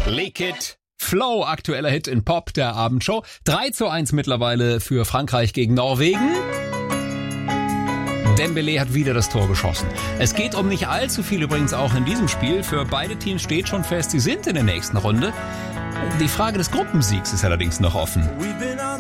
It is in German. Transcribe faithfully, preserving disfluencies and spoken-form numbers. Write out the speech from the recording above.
Leak It. Flow, aktueller Hit in Pop der Abendshow. drei zu eins mittlerweile für Frankreich gegen Norwegen. Dembélé hat wieder das Tor geschossen. Es geht um nicht allzu viel übrigens auch in diesem Spiel. Für beide Teams steht schon fest, sie sind in der nächsten Runde. Die Frage des Gruppensiegs ist allerdings noch offen.